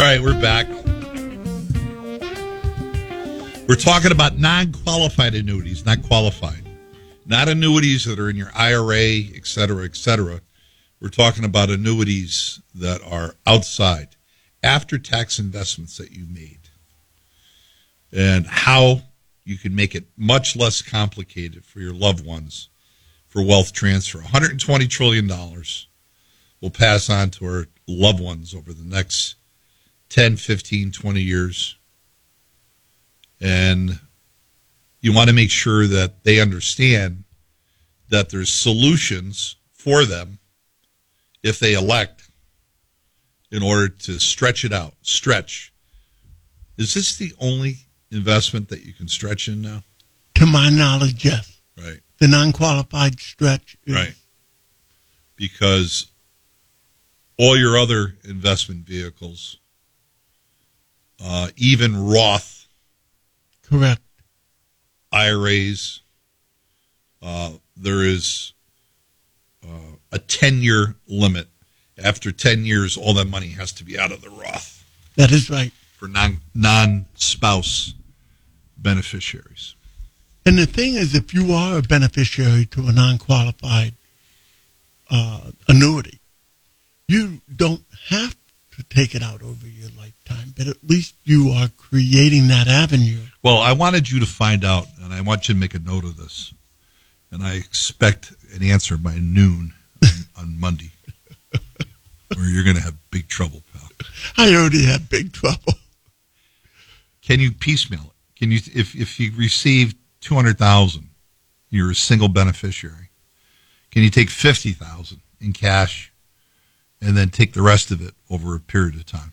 right, we're back. We're talking about non-qualified annuities, not qualified. Not annuities that are in your IRA, et cetera, et cetera. We're talking about annuities that are outside, after-tax investments that you made, and how you can make it much less complicated for your loved ones for wealth transfer. $120 trillion will pass on to our loved ones over the next 10, 15, 20 years. And you want to make sure that they understand that there's solutions for them if they elect in order to stretch it out. Stretch. Is this the only investment that you can stretch in now? To my knowledge, yes. Right. The non-qualified stretch. Right. Because all your other investment vehicles, even Roth, correct, IRAs, there is a 10-year limit. After 10 years, all that money has to be out of the Roth. That is right. For non-spouse beneficiaries. And the thing is, if you are a beneficiary to a non-qualified annuity, you don't have to take it out over your lifetime, but at least you are creating that avenue. Well, I wanted you to find out, and I want you to make a note of this, and I expect an answer by noon on Monday, or you're going to have big trouble, pal. I already have big trouble. Can you piecemeal it? Can you, if you receive $200,000, you're a single beneficiary. Can you take $50,000 in cash and then take the rest of it over a period of time?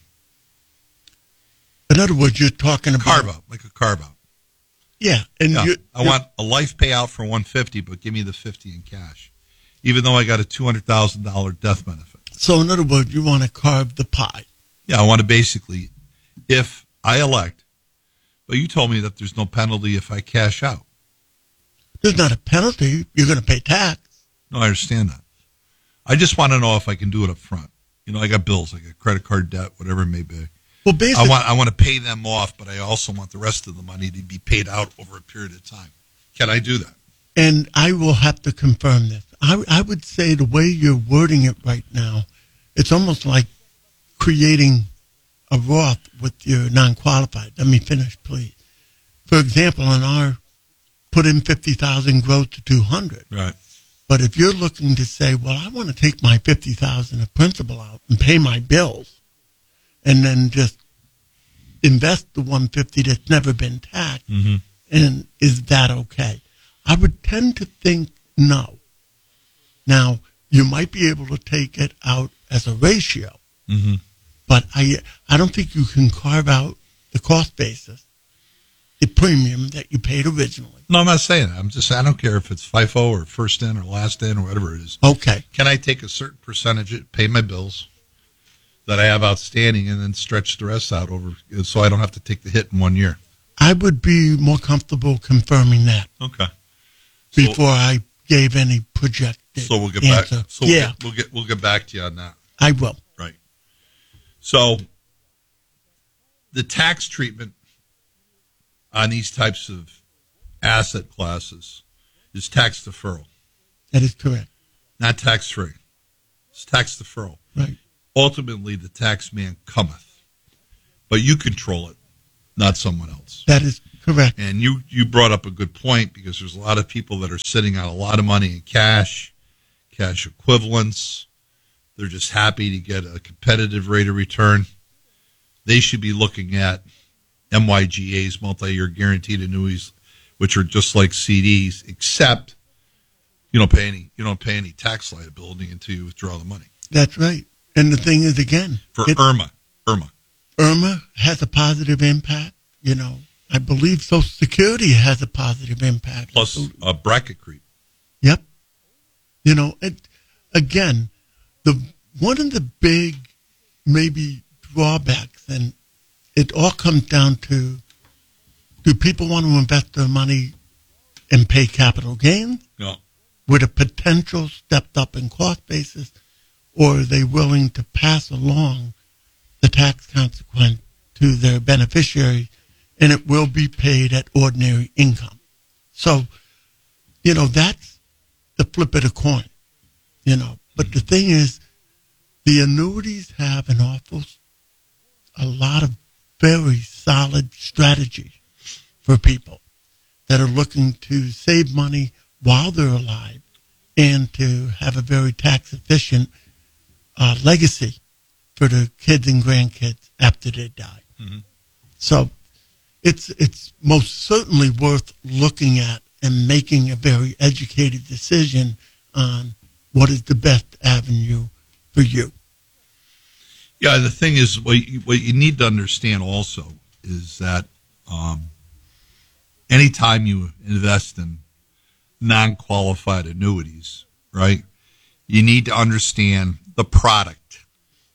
In other words, you're talking about carve out, like a carve out. Yeah, and I want a life payout for $150, but give me the $50 in cash, even though I got a $200,000 death benefit. So, in other words, you want to carve the pie. Yeah, I want to basically, if I elect, but you told me that there's no penalty if I cash out. There's not a penalty. You're going to pay tax. No, I understand that. I just want to know if I can do it up front. You know, I got bills, I got credit card debt, whatever it may be. Well, basically, I want to pay them off, but I also want the rest of the money to be paid out over a period of time. Can I do that? And I will have to confirm this. I would say the way you're wording it right now, it's almost like creating a Roth with your non-qualified. Let me finish, please. For example, on our put in 50,000, grow to 200. Right. But if you're looking to say, well, I want to take my 50,000 of principal out and pay my bills, and then just invest the 150 that's never been taxed, and is that okay? I would tend to think no. Now, you might be able to take it out as a ratio, but I don't think you can carve out the cost basis, the premium that you paid originally. No, I'm not saying that. I'm just saying I don't care if it's FIFO or first in or last in or whatever it is. Okay. Can I take a certain percentage, pay my bills that I have outstanding, and then stretch the rest out over so I don't have to take the hit in 1 year? I would be more comfortable confirming that. Okay. Before I gave any projected So we'll get answer. back. So yeah. we'll get back to you on that. I will. Right. So the tax treatment on these types of asset classes is tax deferral. That is correct. Not tax free. It's tax deferral. Right. Ultimately, the tax man cometh, but you control it, not someone else. That is correct. And you brought up a good point, because there's a lot of people that are sitting on a lot of money in cash equivalents. They're just happy to get a competitive rate of return. They should be looking at MYGAs, multi-year guaranteed annuities, which are just like CDs, except you don't pay any tax liability until you withdraw the money. That's right. And the thing is, again, for Irma has a positive impact. You know, I believe Social Security has a positive impact. Plus a bracket creep. Yep. You know, again, one of the big maybe drawbacks, and it all comes down to, do people want to invest their money and pay capital gains? No. With a potential stepped up in cost basis, or are they willing to pass along the tax consequence to their beneficiary, and it will be paid at ordinary income. So, that's the flip of the coin, But the thing is, the annuities have a lot of very solid strategies for people that are looking to save money while they're alive and to have a very tax efficient legacy for their kids and grandkids after they die. Mm-hmm. So it's most certainly worth looking at and making a very educated decision on what is the best avenue for you. Yeah, the thing is, what you need to understand also is that anytime you invest in non-qualified annuities, right, you need to understand the product.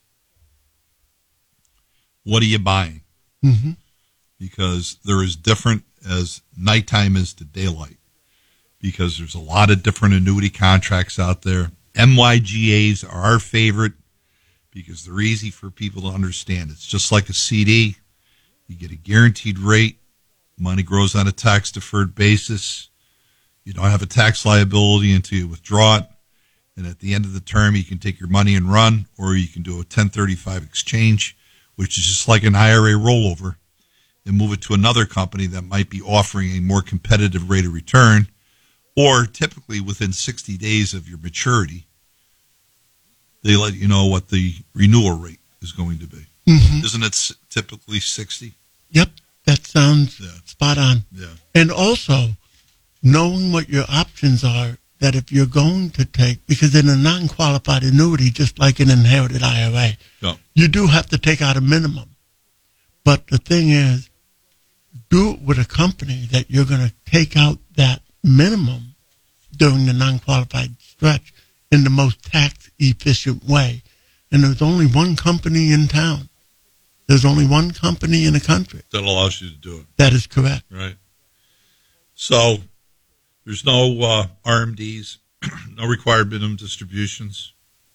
What are you buying? Mm-hmm. Because they're as different as nighttime is to daylight. Because there's a lot of different annuity contracts out there. MYGAs are our favorite because they're easy for people to understand. It's just like a CD. You get a guaranteed rate. Money grows on a tax-deferred basis. You don't have a tax liability until you withdraw it. And at the end of the term, you can take your money and run, or you can do a 1035 exchange, which is just like an IRA rollover, and move it to another company that might be offering a more competitive rate of return, or typically within 60 days of your maturity, they let you know what the renewal rate is going to be. Mm-hmm. Isn't it typically 60? Yep, that sounds spot on. Yeah. And also, knowing what your options are, that if you're going to take, because in a non-qualified annuity, just like an inherited IRA, you do have to take out a minimum. But the thing is, do it with a company that you're going to take out that minimum during the non-qualified stretch in the most tax-efficient way. And there's only one company in town. There's only one company in the country that allows you to do it. That is correct. Right. So there's no RMDs, no required minimum distributions.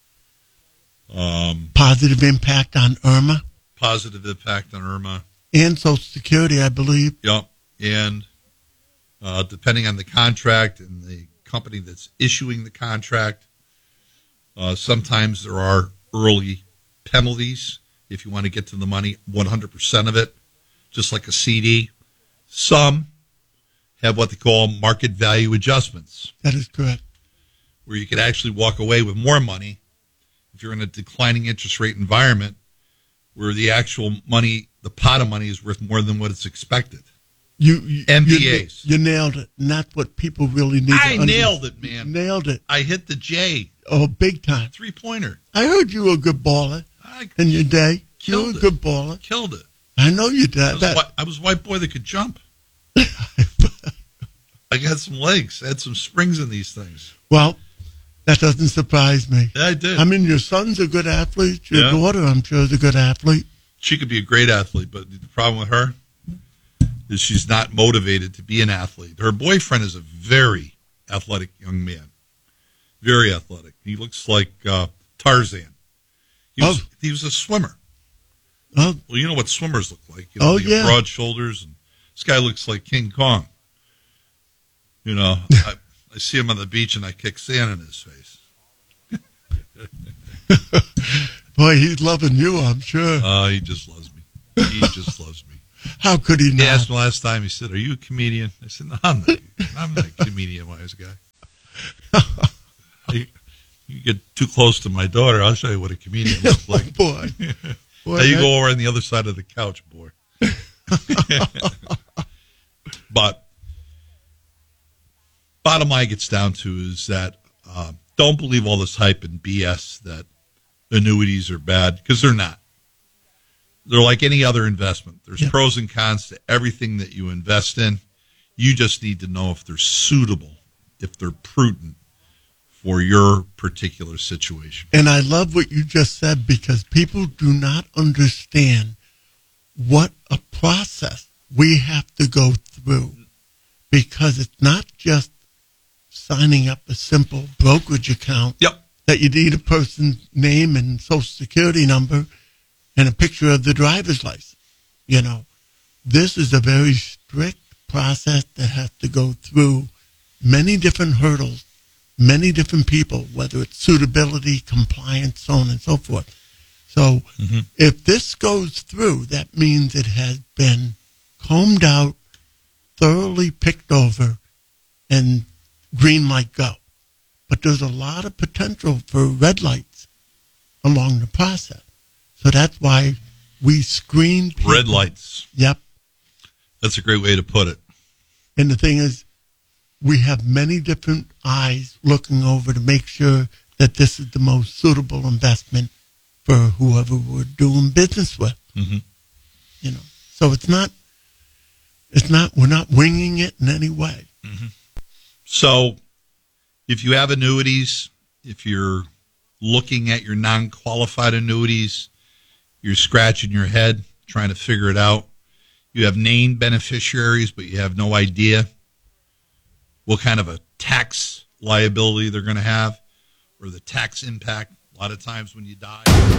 Positive impact on IRMA. Positive impact on IRMA. And Social Security, I believe. Yep. And depending on the contract and the company that's issuing the contract, sometimes there are early penalties if you want to get to the money, 100% of it, just like a CD. Some have what they call market value adjustments. That is correct. Where you could actually walk away with more money if you're in a declining interest rate environment where the actual money, the pot of money is worth more than what it's expected. MVAs. You nailed it. And that's what people really need to understand. Nailed it, man. Nailed it. I hit the J. Oh, big time. 3-pointer. I heard you were a good baller in your day. You were a good baller. Killed it. I know you did. I was a white boy that could jump. I got some legs. I had some springs in these things. Well, that doesn't surprise me. Yeah, I did. I mean, your son's a good athlete. Your daughter, I'm sure, is a good athlete. She could be a great athlete, but the problem with her is she's not motivated to be an athlete. Her boyfriend is a very athletic young man. Very athletic. He looks like Tarzan. He was a swimmer. Oh. Well, you know what swimmers look like. Broad shoulders. And this guy looks like King Kong. You know, I see him on the beach and I kick sand in his face. Boy, he's loving you, I'm sure. He just loves me. He just loves me. How could he not? He asked me last time, he said, "Are you a comedian?" I said, "No, I'm not a comedian, wise guy." You get too close to my daughter, I'll show you what a comedian looks like. Boy, now you go over on the other side of the couch, boy. But bottom line gets down to is that don't believe all this hype and BS that annuities are bad, because they're not. They're like any other investment. There's pros and cons to everything that you invest in. You just need to know if they're suitable, if they're prudent for your particular situation. And I love what you just said, because people do not understand what a process we have to go through, because it's not just signing up a simple brokerage account that you need a person's name and social security number. and a picture of the driver's license. You know, this is a very strict process that has to go through many different hurdles, many different people, whether it's suitability, compliance, so on and so forth. So if this goes through, that means it has been combed out, thoroughly picked over, and green light go. But there's a lot of potential for red lights along the process. So that's why we screen people. Red lights. Yep. That's a great way to put it. And the thing is, we have many different eyes looking over to make sure that this is the most suitable investment for whoever we're doing business with. Mm-hmm. You know, so we're not winging it in any way. Mm-hmm. So if you have annuities, if you're looking at your non-qualified annuities, you're scratching your head trying to figure it out. You have named beneficiaries, but you have no idea what kind of a tax liability they're going to have or the tax impact. A lot of times when you die.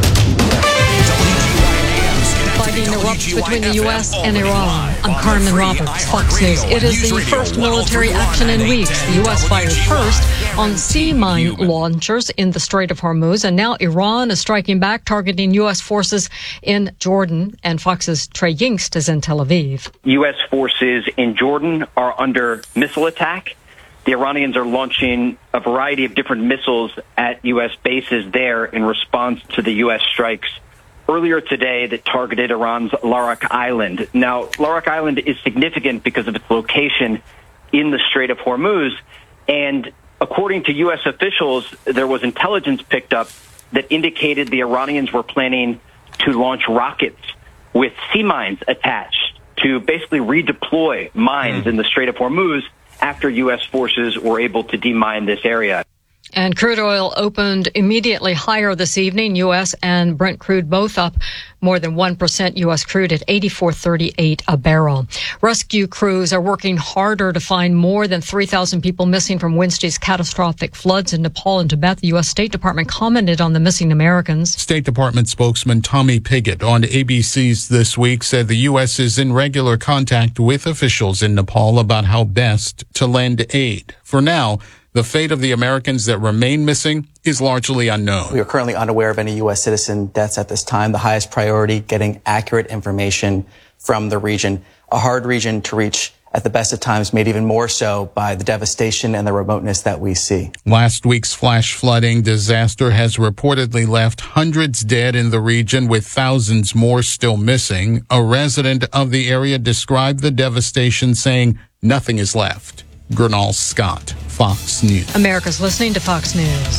Fighting erupts between the U.S. and Iran. I'm Carmen Roberts, Fox News. It is the first military action in weeks. The U.S. fired first on sea mine launchers in the Strait of Hormuz, and now Iran is striking back, targeting U.S. forces in Jordan. And Fox's Trey Yingst is in Tel Aviv. U.S. forces in Jordan are under missile attack. The Iranians are launching a variety of different missiles at U.S. bases there in response to the U.S. strikes earlier today that targeted Iran's Larak Island. Now, Larak Island is significant because of its location in the Strait of Hormuz. And according to U.S. officials, there was intelligence picked up that indicated the Iranians were planning to launch rockets with sea mines attached to basically redeploy mines in the Strait of Hormuz after U.S. forces were able to demine this area. And crude oil opened immediately higher this evening. U.S. and Brent crude both up more than 1%. U.S. crude at $84.38 a barrel. Rescue crews are working harder to find more than 3,000 people missing from Wednesday's catastrophic floods in Nepal and Tibet. The U.S. State Department commented on the missing Americans. State Department spokesman Tommy Pigott on ABC's This Week said the U.S. is in regular contact with officials in Nepal about how best to lend aid. For now, the fate of the Americans that remain missing is largely unknown. We are currently unaware of any U.S. citizen deaths at this time. The highest priority, getting accurate information from the region, a hard region to reach at the best of times, made even more so by the devastation and the remoteness that we see. Last week's flash flooding disaster has reportedly left hundreds dead in the region, with thousands more still missing. A resident of the area described the devastation, saying nothing is left. Gernal Scott, Fox News. America's listening to Fox News.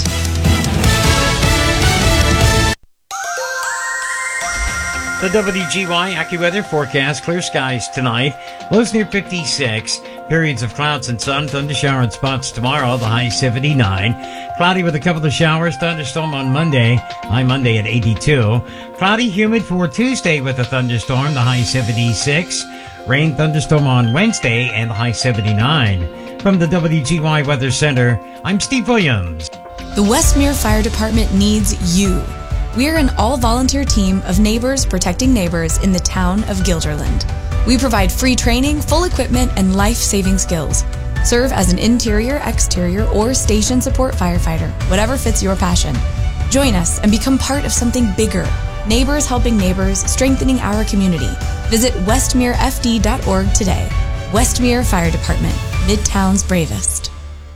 The WGY AccuWeather forecast: clear skies tonight. Lows near 56. Periods of clouds and sun. Thundershower in spots tomorrow. The high 79. Cloudy with a couple of showers. Thunderstorm on Monday. High Monday at 82. Cloudy, humid for Tuesday with a thunderstorm. The high 76. Rain, thunderstorm on Wednesday and the high 79. From the WGY Weather Center, I'm Steve Williams. The Westmere Fire Department needs you. We're an all-volunteer team of neighbors protecting neighbors in the town of Guilderland. We provide free training, full equipment, and life-saving skills. Serve as an interior, exterior, or station support firefighter, whatever fits your passion. Join us and become part of something bigger. Neighbors helping neighbors, strengthening our community. Visit westmerefd.org today. Westmere Fire Department, Midtown's bravest.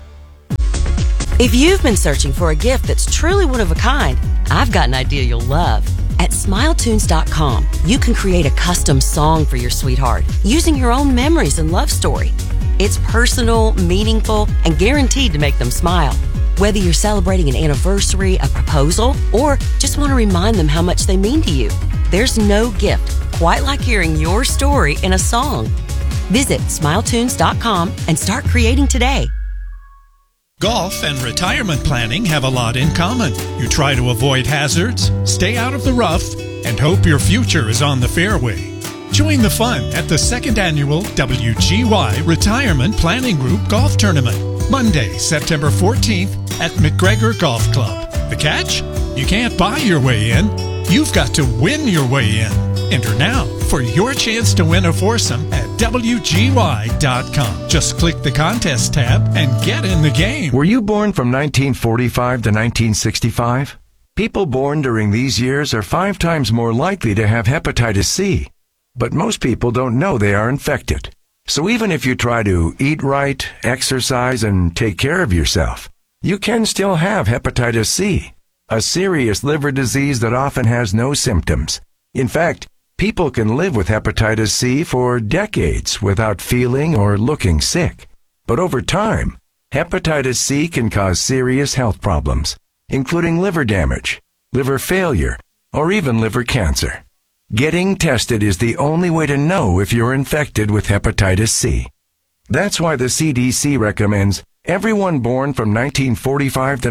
If you've been searching for a gift that's truly one of a kind, I've got an idea you'll love. At SmileTunes.com, you can create a custom song for your sweetheart using your own memories and love story. It's personal, meaningful, and guaranteed to make them smile. Whether you're celebrating an anniversary, a proposal, or just want to remind them how much they mean to you, there's no gift quite like hearing your story in a song. Visit SmileTunes.com and start creating today. Golf and retirement planning have a lot in common. You try to avoid hazards, stay out of the rough, and hope your future is on the fairway. Join the fun at the second annual WGY Retirement Planning Group Golf Tournament, Monday, September 14th at McGregor Golf Club. The catch? You can't buy your way in. You've got to win your way in. Enter now for your chance to win a foursome at WGY.com. Just click the contest tab and get in the game. Were you born from 1945 to 1965? People born during these years are 5 times more likely to have hepatitis C. But most people don't know they are infected. So even if you try to eat right, exercise, and take care of yourself, you can still have hepatitis C, a serious liver disease that often has no symptoms. In fact, people can live with hepatitis C for decades without feeling or looking sick. But over time, hepatitis C can cause serious health problems, including liver damage, liver failure, or even liver cancer. Getting tested is the only way to know if you're infected with hepatitis C. That's why the CDC recommends everyone born from 1945 to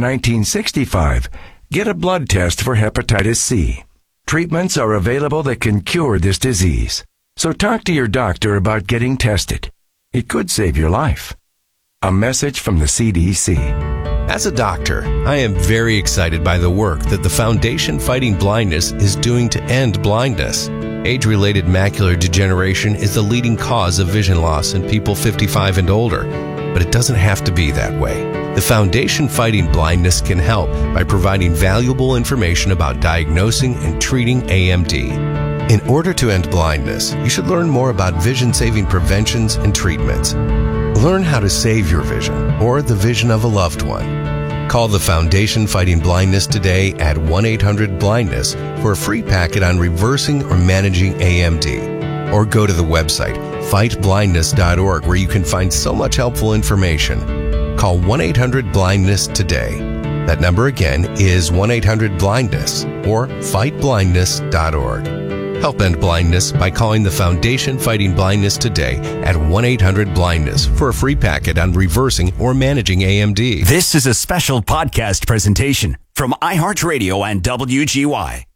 1965 get a blood test for hepatitis C. Treatments are available that can cure this disease. So talk to your doctor about getting tested. It could save your life. A message from the CDC. As a doctor, I am very excited by the work that the Foundation Fighting Blindness is doing to end blindness. Age-related macular degeneration is the leading cause of vision loss in people 55 and older, but it doesn't have to be that way. The Foundation Fighting Blindness can help by providing valuable information about diagnosing and treating AMD. In order to end blindness, you should learn more about vision-saving preventions and treatments. Learn how to save your vision or the vision of a loved one. Call the Foundation Fighting Blindness today at 1-800-BLINDNESS for a free packet on reversing or managing AMD. Or go to the website fightblindness.org where you can find so much helpful information. Call 1-800-BLINDNESS today. That number again is 1-800-BLINDNESS or fightblindness.org. Help end blindness by calling the Foundation Fighting Blindness today at 1-800-BLINDNESS for a free packet on reversing or managing AMD. This is a special podcast presentation from iHeartRadio and WGY.